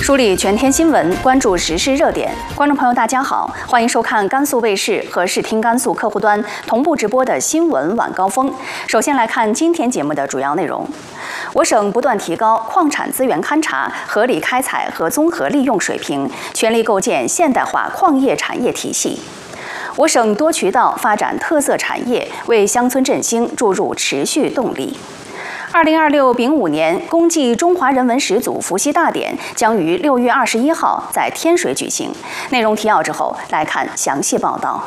梳理全天新闻，关注时事热点。观众朋友，大家好，欢迎收看甘肃卫视和视听甘肃客户端同步直播的新闻晚高峰。首先来看今天节目的主要内容。我省不断提高矿产资源勘查、合理开采和综合利用水平，全力构建现代化矿业产业体系。我省多渠道发展特色产业，为乡村振兴注入持续动力。2026丙午年公祭中华人文始祖伏羲大典将于6月21号在天水举行。内容提要之后，来看详细报道。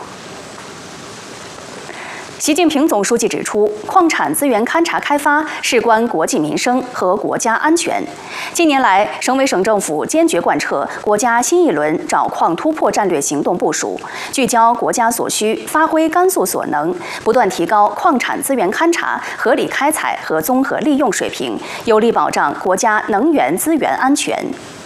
习近平总书记指出，矿产资源勘查开发事关国计民生和国家安全。近年来，省委省政府坚决贯彻国家新一轮找矿突破战略行动部署，聚焦国家所需，发挥甘肃所能，不断提高矿产资源勘查、合理开采和综合利用水平，有力保障国家能源资源安全。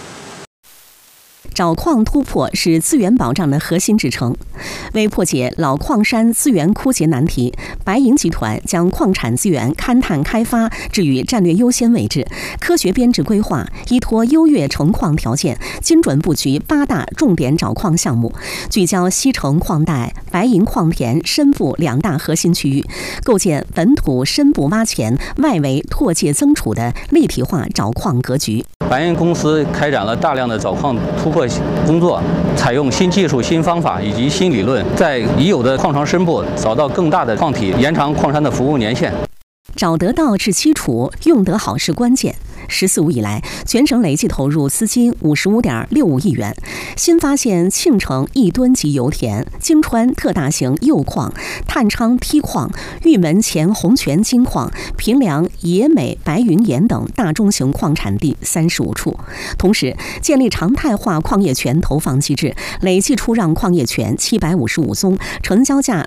找矿突破是资源保障的核心支撑。为破解老矿山资源枯竭难题，白银集团将矿产资源勘探开发置于战略优先位置，科学编制规划，依托优越成矿条件，精准布局8大重点找矿项目，聚焦西城矿带、白银矿田深部2大核心区域，构建本土深部挖潜、外围拓界增储的立体化找矿格局。 白银公司开展了大量的找矿突破工作，采用新技术、新方法以及新理论，在已有的矿床深部找到更大的矿体，延长矿山的服务年限。 找得到是基础，用得好是关键。14·5以来，全省累计投入资金55.65亿元。新发现庆城1吨级油田、金川特大型铀矿、探昌梯矿、玉门前红泉金矿、平凉野美白云岩等大中型矿产地35处。同时，建立常态化矿业权投放机制，累计出让矿业权755宗，成交价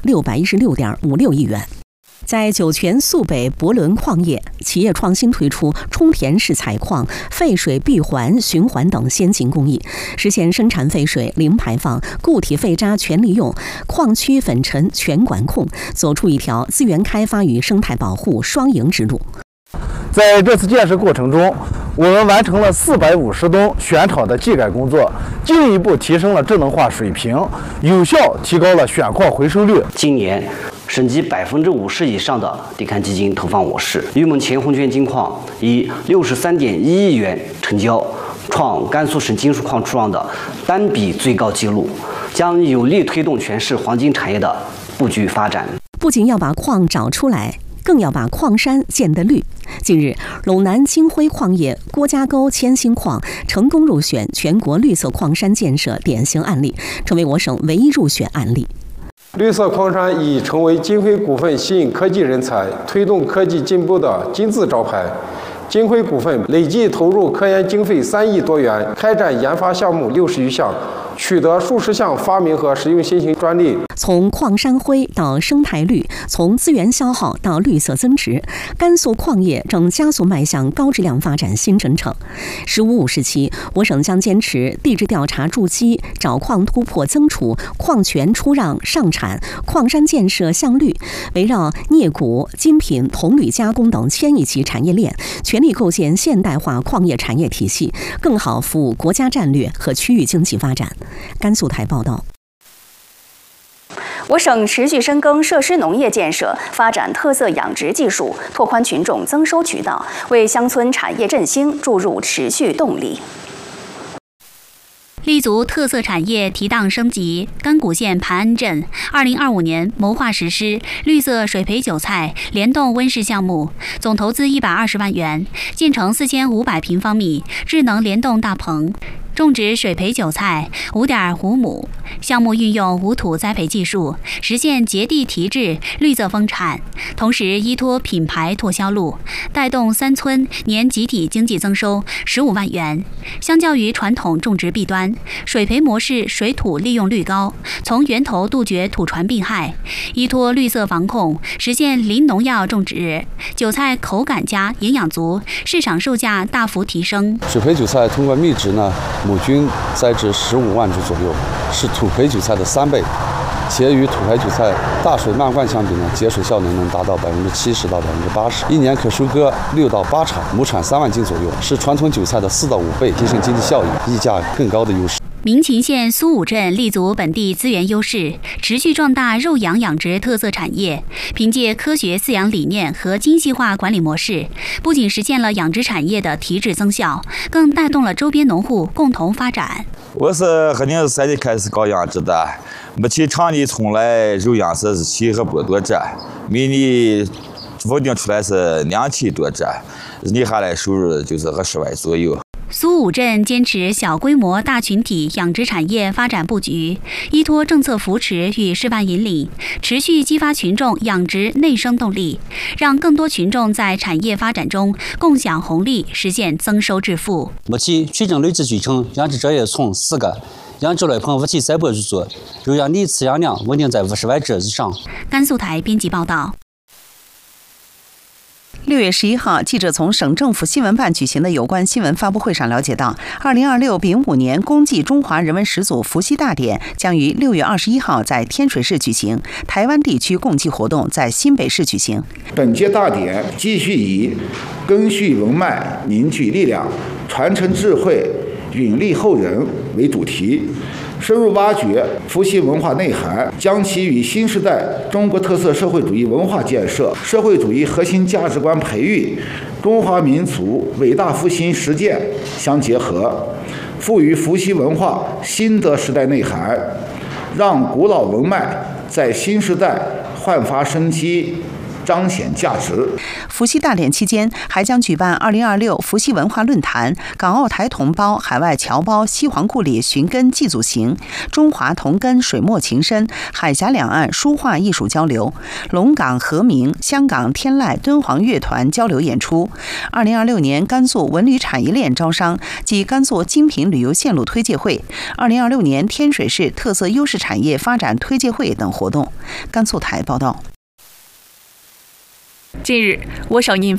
616.56亿元。在酒泉肃北博伦矿业，企业创新推出充填式采矿、废水闭环循环等先进工艺，实现生产废水零排放、固体废渣全利用、矿区粉尘全管控，走出一条资源开发与生态保护双赢之路。 在这次建设过程中，我们完成了450吨选场的技改工作，进一步提升了智能化水平，有效提高了选矿回收率。 今年省级50%以上的地勘基金投放我市，玉门前红泉金矿以63.1亿元成交，创甘肃省金属矿出让的单笔最高纪录，将有力推动全市黄金产业的布局发展。 不仅要把矿找出来，更要把矿山建得绿。近日，陇南金辉矿业郭家沟千星矿成功入选全国绿色矿山建设典型案例，成为我省唯一入选案例。 绿色矿山已成为金辉股份吸引科技人才、推动科技进步的金字招牌。金辉股份累计投入科研经费3亿多元，开展研发项目60余项，取得数十项发明和实用新型专利。 从矿山灰到生态绿，从资源消耗到绿色增值，甘肃矿业正加速迈向高质量发展新征程。15·5时期，我省将坚持地质调查筑基、找矿突破增储、矿权出让上产、矿山建设向绿，围绕镍钴、金品、铜铝加工等1000亿级产业链，全力构建现代化矿业产业体系，更好服务国家战略和区域经济发展。甘肃台报道。 我省持续深耕设施农业建设，发展特色养殖技术，拓宽群众增收渠道，为乡村产业振兴注入持续动力。 立足特色产业提档升级，甘谷县盘安镇2025年谋划实施绿色水培韭菜联动温室项目，总投资120万元，建成4500平方米智能联动大棚。种植水培韭菜5.5亩，项目运用无土栽培技术，实现结地提质、绿色丰产，同时依托品牌拓销路，带动3村年集体经济增收15万元。相较于传统种植弊端，水培模式水土利用率高，从源头杜绝土传病害，依托绿色防控，实现零农药种植，韭菜口感佳、营养足，市场售价大幅提升。 水培韭菜通过密植呢，亩均栽植15万株左右，是土培韭菜的3倍。 且与土牌韭菜大水漫灌相比呢，节水效能能达到70%到80%，一年可收割6到8场，亩产3万斤左右，是传统韭菜的4到5倍，提升经济效益，溢价更高的优势。 民勤县苏武镇立足本地资源优势，持续壮大肉羊养殖特色产业。凭借科学饲养理念和精细化管理模式，不仅实现了养殖产业的提质增效，更带动了周边农户共同发展。 我是2003年开始搞养殖的，目前场里从来肉养是7和多只，每年稳定出来是2千多只，年下来收入就是20万左右。 苏武镇坚持小规模大群体养殖产业发展布局，依托政策扶持与示范引领，持续激发群众养殖内生动力，让更多群众在产业发展中共享红利，实现增收致富。 目前群众累计聚成养殖作业从4个，养殖类棚5300余座，肉羊拟饲养量稳定在50万只以上。 甘肃台编辑报道。 6月11号，记者从省政府新闻办举行的有关新闻发布会上了解到，2026丙午年公祭中华人文始祖伏羲大典将于6月21号在天水市举行，台湾地区共祭活动在新北市举行。 本届大典继续以根续文脉、凝聚力量、传承智慧、允励后人为主题，深入挖掘伏羲文化内涵，将其与新时代中国特色社会主义文化建设、社会主义核心价值观培育、中华民族伟大复兴实践相结合，赋予伏羲文化新的时代内涵，让古老文脉在新时代焕发生机，彰显价值。 伏羲大典期间，还将举办2026伏羲文化论坛、港澳台同胞海外侨胞西黄故里寻根祭祖行、中华同根水墨情深、海峡两岸书画艺术交流、龙岗和鸣、香港天籁敦煌乐团交流演出。2026年甘肃文旅产业链招商及甘肃精品旅游线路推介会、2026年天水市特色优势产业发展推介会等活动。甘肃台报道。 近日，我省印